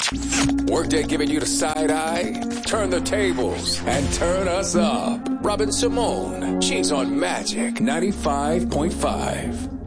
Workday giving you the side eye? Turn the tables and turn us up. Robin Simone, she's on Magic 95.5.